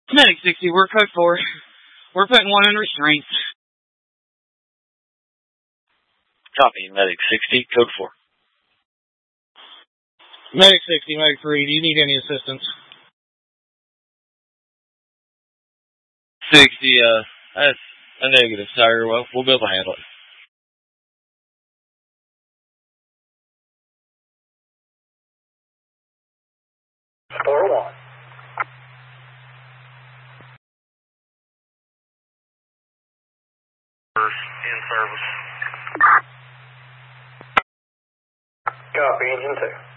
Medic 60, we're code 4. We're putting one in restraints. Copy, Medic 60, code 4. Medic 60, Medic 3, do you need any assistance? 60, that's a negative, sire. Well, we'll be able to handle it. In service. Copy, engine 2.